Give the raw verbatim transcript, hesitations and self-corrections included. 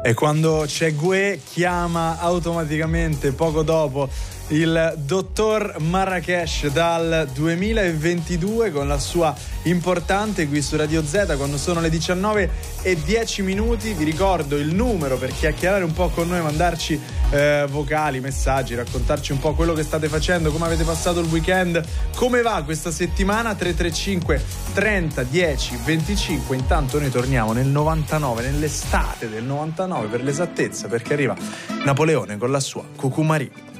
E quando c'è Gue chiama automaticamente poco dopo il dottor Marrakesh dal duemilaventidue con la sua importante qui su Radio Z quando sono le diciannove e dieci minuti. Vi ricordo il numero per chiacchierare un po' con noi, mandarci eh, vocali, messaggi, raccontarci un po' quello che state facendo, come avete passato il weekend, come va questa settimana. Tre tre cinque trenta dieci venticinque. Intanto noi torniamo nel novantanove, nell'estate del novantanove per l'esattezza, perché arriva Napoleone con la sua Cucumari.